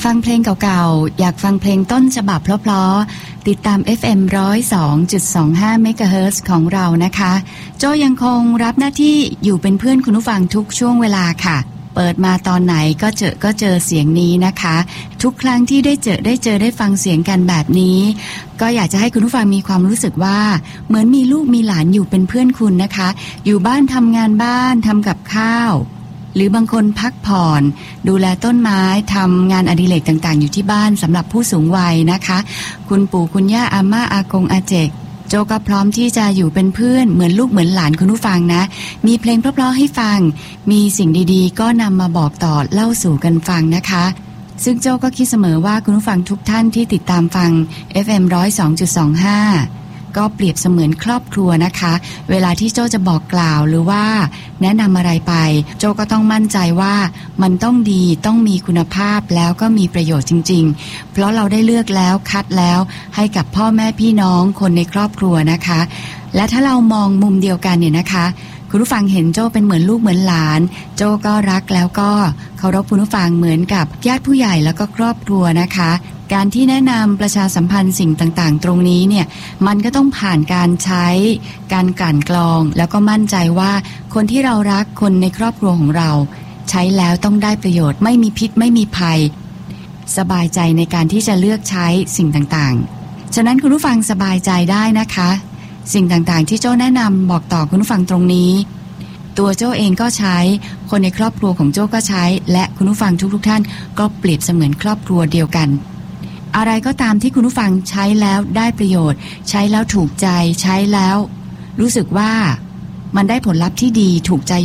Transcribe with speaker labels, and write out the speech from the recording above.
Speaker 1: ฟังเพลงเก่าๆอยากฟังเพลงต้นฉบับเพราะๆติดตาม FM 102.25 เมกะเฮิรตซ์ของเรานะคะโจยังคงรับหน้าที่อยู่เป็นเพื่อนคุณผู้ฟังทุกช่วงเวลาค่ะเปิดมาตอนไหนก็เจอเสียงนี้นะคะทุกครั้งที่ได้เจอได้ฟังเสียงกันแบบนี้ก็อยากจะให้คุณผู้ฟังมีความรู้สึกว่าเหมือนมีลูกมีหลานอยู่เป็นเพื่อนคุณนะคะอยู่บ้านทำงานบ้านทำกับข้าวหรือบางคนพักผ่อนดูแลต้นไม้ทำงานอดิเรกต่างๆอยู่ที่บ้านสำหรับผู้สูงวัยนะคะคุณปู่คุณย่าอาม่าอากงอาเจกโจก็พร้อมที่จะอยู่เป็นเพื่อนเหมือนลูกเหมือนหลานคุณผู้ฟังนะมีเพลงเพราะๆให้ฟังมีสิ่งดีๆก็นำมาบอกต่อเล่าสู่กันฟังนะคะซึ่งโจก็คิดเสมอว่าคุณผู้ฟังทุกท่านที่ติดตามฟัง FM 102.25 ก็เปรียบเสมือนครอบครัวนะคะเวลาที่โจจะบอกกล่าวหรือว่าแนะนำอะไรไปโจก็ต้องมั่นใจว่ามันต้องดีต้องมีคุณภาพแล้วก็มีประโยชน์จริงๆเพราะเราได้เลือกแล้วคัดแล้วให้กับพ่อแม่พี่น้องคนในครอบครัวนะคะและถ้าเรามองมุมเดียวกันเนี่ยนะคะคุณผู้ฟังเห็นโจ้เป็นเหมือนลูกเหมือนหลานโจ้ก็รักแล้วก็เคารพคุณผู้ฟังเหมือนกับญาติผู้ใหญ่แล้วก็ครอบครัวนะคะการที่แนะนำประชาสัมพันธ์สิ่งต่างๆตรงนี้เนี่ยมันก็ต้องผ่านการใช้การกลั่นกรองแล้วก็มั่นใจว่าคนที่เรารักคนในครอบครัวของเราใช้แล้วต้องได้ประโยชน์ไม่มีพิษไม่มีภัยสบายใจในการที่จะเลือกใช้สิ่งต่างๆฉะนั้นคุณผู้ฟังสบายใจได้นะคะสิ่งต่างๆที่โจ้แนะนำบอกต่อคุณผู้ฟังตรงนี้ตัวโจ้เองก็ใช้คนในครอบครัวของโจ้ก็ใช้และคุณผู้ฟังทุกๆท่านก็เปรียบเสมือนครอบครัวเดียวกันอะไรก็ตามที่คุณผู้ฟังใช้แล้วได้ประโยชน์ใช้แล้วถูกใจใช้แล้วรู้สึกว่ามันได้ผลลัพธ์ที่ดีถูกใจ